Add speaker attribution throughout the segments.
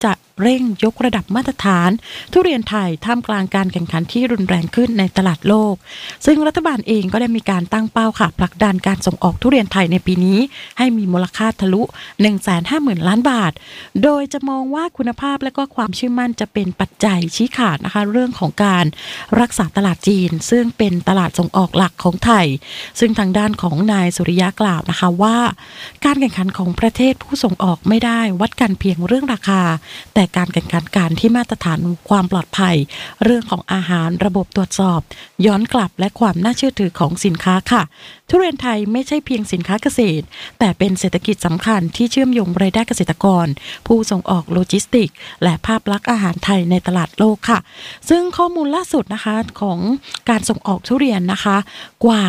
Speaker 1: จะเร่งยกระดับมาตรฐานทุเรียนไทยท่ามกลางการแข่งขันที่รุนแรงขึ้นในตลาดโลกซึ่งรัฐบาลเองก็ได้มีการตั้งเป้าค่ะผลักดันการส่งออกทุเรียนไทยในปีนี้ให้มีมูลค่าทะลุ 150,000 ล้านบาทโดยจะมองว่าคุณภาพและก็ความเชื่อมั่นจะเป็นปัจจัยชี้ขาดนะคะเรื่องของการรักษาตลาดจีนซึ่งเป็นตลาดส่งออกหลักของไทยซึ่งทางด้านของนายสุริยะกล่าวนะคะว่าการแข่งขันของประเทศผู้ส่งออกไม่ได้วัดกันเพียงเรื่องราคาแต่การแข่งขันการที่มาตรฐานความปลอดภัยเรื่องของอาหารระบบตรวจสอบย้อนกลับและความน่าเชื่อถือของสินค้าค่ะทุเรียนไทยไม่ใช่เพียงสินค้าเกษตรแต่เป็นเศรษฐกิจสำคัญที่เชื่อมโยงรายได้เกษตรกรผู้ส่งออกโลจิสติกส์และภาพลักษณ์อาหารไทยในตลาดโลกค่ะซึ่งข้อมูลล่าสุดนะคะของการส่งออกทุเรียนนะคะกว่า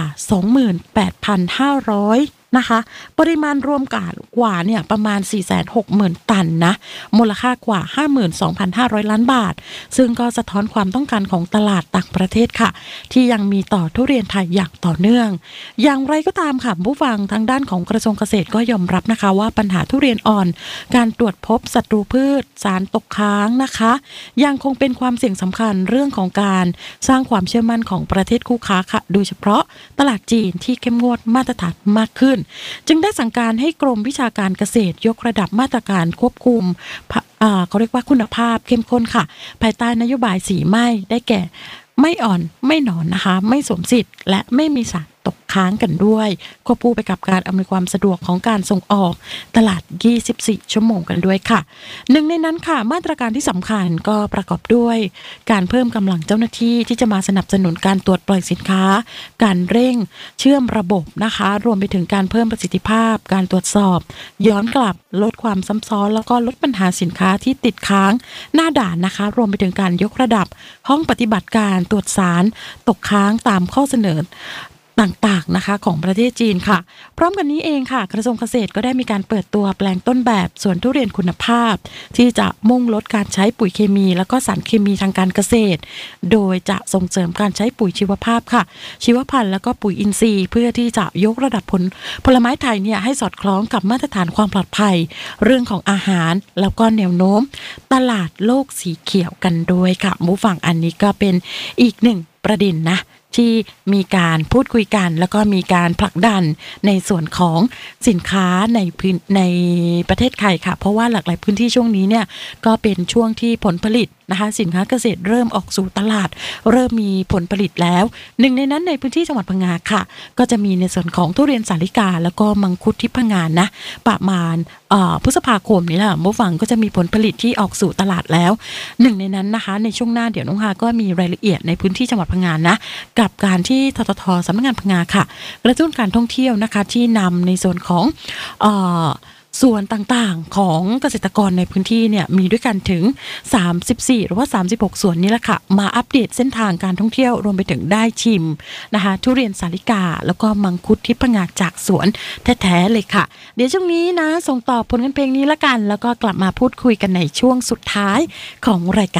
Speaker 1: 28,500นะคะปริมาณรวมกว่าเนี่ยประมาณ 460,000 ตันนะมูลค่ากว่า 52,500 ล้านบาทซึ่งก็สะท้อนความต้องการของตลาดต่างประเทศค่ะที่ยังมีต่อทุเรียนไทยอย่างต่อเนื่องอย่างไรก็ตามค่ะผู้ฟังทางด้านของกระทรวงเกษตรก็ยอมรับนะคะว่าปัญหาทุเรียนอ่อนการตรวจพบศัตรูพืชสารตกค้างนะคะยังคงเป็นความเสี่ยงสำคัญเรื่องของการสร้างความเชื่อมั่นของประเทศคู่ค้าค่ะโดยเฉพาะตลาดจีนที่เข้มงวดมาตรฐานมากขึ้นจึงได้สั่งการให้กรมวิชาการเกษตรยกระดับมาตรการควบคุมเขาเรียกว่าคุณภาพเข้มข้นค่ะภายใต้นโยบายสีไม่ได้แก่ไม่อ่อนไม่หนอนนะคะไม่สวมสิทธิ์และไม่มีสารตกค้างกันด้วยควบคู่ไปกับการอำนวยความสะดวกของการส่งออกตลาด24ชั่วโมงกันด้วยค่ะหนึ่งในนั้นค่ะมาตรการที่สำคัญก็ประกอบด้วยการเพิ่มกำลังเจ้าหน้าที่ที่จะมาสนับสนุนการตรวจปล่อยสินค้าการเร่งเชื่อมระบบนะคะรวมไปถึงการเพิ่มประสิทธิภาพการตรวจสอบย้อนกลับลดความซ้ำซ้อนแล้วก็ลดปัญหาสินค้าที่ติดค้างหน้าด่านนะคะรวมไปถึงการยกระดับห้องปฏิบัติการตรวจสารตกค้างตามข้อเสนอต่างๆนะคะของประเทศจีนค่ะพร้อมกันนี้เองค่ะกระทรวงเกษตรก็ได้มีการเปิดตัวแปลงต้นแบบสวนทุเรียนคุณภาพที่จะมุ่งลดการใช้ปุ๋ยเคมีแล้วก็สารเคมีทางการเกษตรโดยจะส่งเสริมการใช้ปุ๋ยชีวภาพค่ะชีวพันธุ์แล้วก็ปุ๋ยอินทรีย์เพื่อที่จะยกระดับผลไม้ไทยเนี่ยให้สอดคล้องกับมาตรฐานความปลอดภัยเรื่องของอาหารแล้วก็แนวโน้มตลาดโลกสีเขียวกันด้วยค่ะผู้ฟังอันนี้ก็เป็นอีกหนึ่งประเด็นนะที่มีการพูดคุยกันแล้วก็มีการผลักดันในส่วนของสินค้าในประเทศไทยค่ะเพราะว่าหลากหลายพื้นที่ช่วงนี้เนี่ยก็เป็นช่วงที่ผลผลิตนะคะสินค้าเกษตรเริ่มออกสู่ตลาดเริ่มมีผลผลิตแล้วหนึ่งในนั้นในพื้นที่จังหวัดพังงาค่ะก็จะมีในส่วนของทุเรียนสาลิกาแล้วก็มังคุดที่พังงานะประมาณพฤษภาคมนี้แหละผู้ฟังก็จะมีผลผลิตที่ออกสู่ตลาดแล้วหนึ่งในนั้นนะคะในช่วงหน้าเดี๋ยวน้องฮาก็มีรายละเอียดในพื้นที่จังหวัดพังงานะกับการที่ททท.สำนักงานพังงาค่ะกระตุ้นการท่องเที่ยวนะคะที่นำในส่วนของส่วนต่างๆของเกษตรกรในพื้นที่เนี่ยมีด้วยกันถึง34หรือว่า36ส่วนนี้แหละค่ะมาอัปเดตเส้นทางการท่องเที่ยวรวมไปถึงได้ชิมนะคะทุเรียนสาลิกาแล้วก็มังคุดที่พังงาจากสวนแท้ๆเลยค่ะเดี๋ยวช่วงนี้นะส่งต่อผลงานเพลงนี้ละกันแล้วก็กลับมาพูดคุยกันในช่วงสุดท้ายของรายการ